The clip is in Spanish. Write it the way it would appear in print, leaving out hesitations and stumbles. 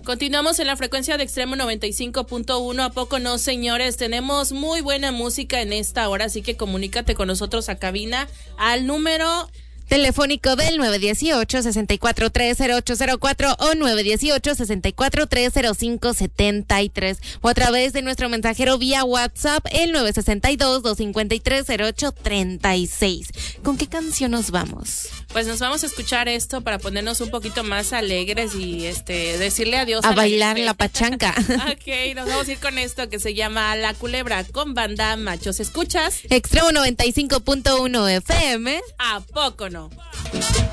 Continuamos en la frecuencia de Extremo 95.1. ¿A poco no, señores? Tenemos muy buena música en esta hora, así que comunícate con nosotros a cabina al número telefónico del 918-64-30804 o 918-64-30573 o a través de nuestro mensajero vía WhatsApp el 962-253-0836. ¿Con qué canción nos vamos? Pues nos vamos a escuchar esto para ponernos un poquito más alegres y decirle adiós a bailar la pachanca. Ok, nos vamos a ir con esto que se llama La Culebra con Banda Machos. ¿Escuchas? Extremo 95.1 FM. ¿A poco no?